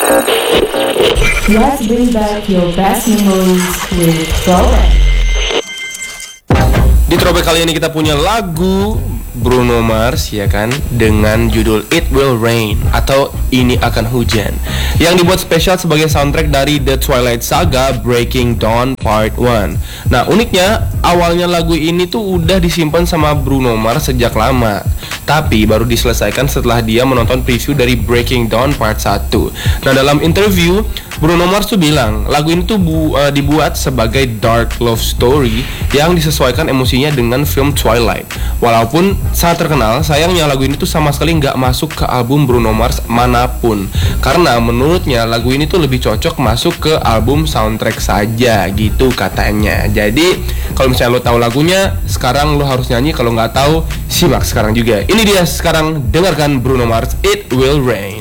Let's bring back your best memories with Throwback. Di Throwback kali ini kita punya lagu Bruno Mars ya kan, dengan judul It Will Rain atau Ini Akan Hujan, yang dibuat spesial sebagai soundtrack dari The Twilight Saga Breaking Dawn Part 1. Nah uniknya, awalnya lagu ini tuh udah disimpan sama Bruno Mars sejak lama, tapi baru diselesaikan setelah dia menonton preview dari Breaking Dawn Part 1. Nah dalam interview, Bruno Mars tuh bilang lagu ini tuh dibuat sebagai dark love story yang disesuaikan emosinya dengan film Twilight. Walaupun sangat terkenal, sayangnya lagu ini tuh sama sekali nggak masuk ke album Bruno Mars manapun, karena menurutnya lagu ini tuh lebih cocok masuk ke album soundtrack saja gitu katanya. Jadi kalau misalnya lo tahu lagunya, sekarang lo harus nyanyi. Kalau nggak tahu, simak sekarang juga. Ini dia sekarang, dengarkan Bruno Mars It Will Rain.